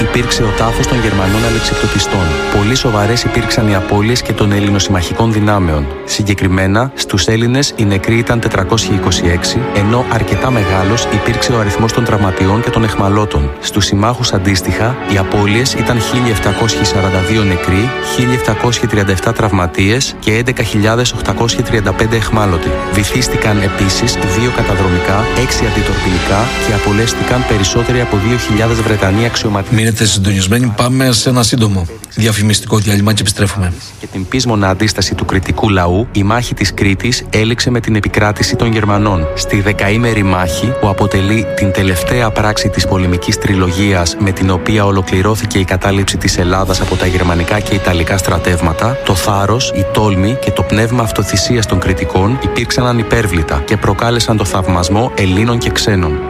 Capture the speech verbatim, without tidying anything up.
υπήρξε ο τάφος των Γερμανών αλεξιπτωτιστών. Πολύ σοβαρές υπήρξαν οι απώλειες και των ελληνοσυμμαχικών δυνάμεων. Συγκεκριμένα, στους Έλληνες οι νεκροί ήταν τετρακόσιοι είκοσι έξι, ενώ αρκετά μεγάλος υπήρξε ο αριθμός των τραυματιών και των αιχμαλώτων. Στους συμμάχους αντίστοιχα, οι απώλειες ήταν χίλια επτακόσιοι σαράντα δύο νεκροί, χίλια επτακόσιοι τριάντα επτά τραυματίες και έντεκα χιλιάδες οκτακόσιοι τριάντα πέντε αιχμάλωτοι. Βυθίστηκαν επίσης δύο καταδρομικά, έξι αντιτορπιλικά και απολέστηκαν περισσότεροι από δύο χιλιάδες Βρετανοί αξιωματικοί. Μείνετε συντονισμένοι, πάμε σε ένα σύντομο διαφημιστικό διάλειμμα και επιστρέφουμε. Και την πείσμονα αντίσταση του κρητικού λαού, η μάχη της Κρήτης έληξε με την επικράτηση των Γερμανών. Στη δεκαήμερη μάχη, που αποτελεί την τελευταία πράξη της πολεμικής τριλογίας με την οποία ολοκληρώθηκε η κατάληψη της Ελλάδας από τα γερμανικά και ιταλικά στρατεύματα, το θάρρος, η τόλμη και το πνεύμα αυτοθυσίας των κριτικών υπήρξαν ανυπέρβλητα και προκάλεσαν το θαυμασμό Ελλήνων και ξένων.